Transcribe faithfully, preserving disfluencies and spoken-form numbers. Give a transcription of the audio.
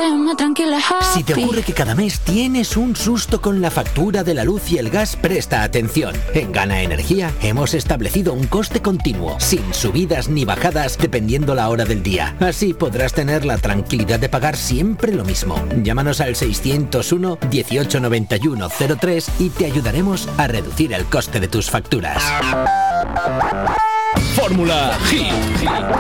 déjame tranquila, happy. Si te ocurre que cada mes tienes un susto con la factura de la luz y el gas, presta atención. En Gana Energía hemos establecido un coste continuo, sin subidas ni bajadas, dependiendo la hora del día. Así podrás tener la tranquilidad de pagar siempre lo mismo. Llámanos al seiscientos uno, dieciocho noventa y uno cero tres y te ayudaremos a reducir el coste de tus facturas. Fórmula Hit.